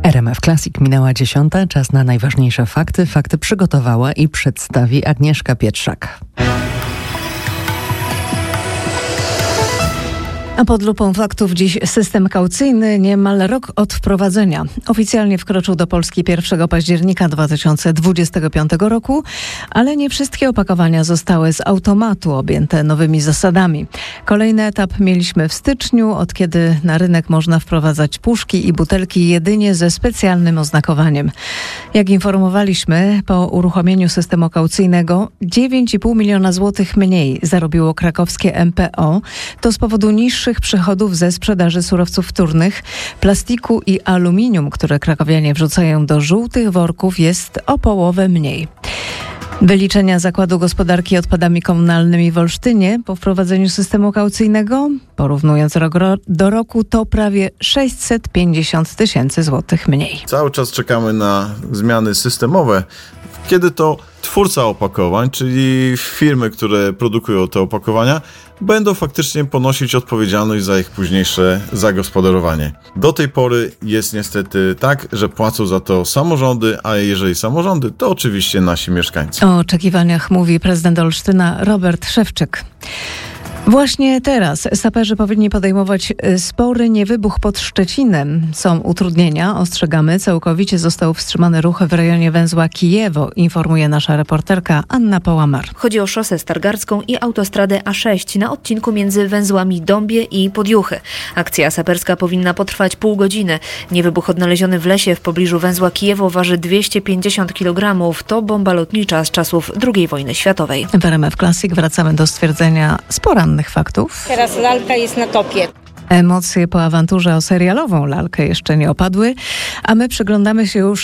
RMF Classic minęła 10. Czas na najważniejsze fakty. Fakty przygotowała i przedstawi Agnieszka Pietrzak. A pod lupą faktów dziś system kaucyjny niemal rok od wprowadzenia. Oficjalnie wkroczył do Polski 1 października 2025 roku, ale nie wszystkie opakowania zostały z automatu objęte nowymi zasadami. Kolejny etap mieliśmy w styczniu, od kiedy na rynek można wprowadzać puszki i butelki jedynie ze specjalnym oznakowaniem. Jak informowaliśmy, po uruchomieniu systemu kaucyjnego 9,5 miliona złotych mniej zarobiło krakowskie MPO. To z powodu niższych przychodów ze sprzedaży surowców wtórnych. Plastiku i aluminium, które krakowianie wrzucają do żółtych worków, jest o połowę mniej. Wyliczenia Zakładu Gospodarki Odpadami Komunalnymi w Olsztynie po wprowadzeniu systemu kaucyjnego, porównując rok do roku, to prawie 650 tysięcy złotych mniej. Cały czas czekamy na zmiany systemowe, kiedy to twórca opakowań, czyli firmy, które produkują te opakowania, będą faktycznie ponosić odpowiedzialność za ich późniejsze zagospodarowanie. Do tej pory jest niestety tak, że płacą za to samorządy, a jeżeli samorządy, to oczywiście nasi mieszkańcy. O oczekiwaniach mówi prezydent Olsztyna Robert Szewczyk. Właśnie teraz saperzy powinni podejmować spory niewybuch pod Szczecinem. Są utrudnienia, ostrzegamy. Całkowicie został wstrzymany ruch w rejonie węzła Kijewo, informuje nasza reporterka Anna Połamar. Chodzi o szosę stargardzką i autostradę A6 na odcinku między węzłami Dąbie i Podjuchy. Akcja saperska powinna potrwać pół godziny. Niewybuch odnaleziony w lesie w pobliżu węzła Kijewo waży 250 kg. To bomba lotnicza z czasów II wojny światowej. W RMF Classic wracamy do stwierdzenia z porannych faktów. Teraz lalka jest na topie. Emocje po awanturze o serialową lalkę jeszcze nie opadły, a my przyglądamy się już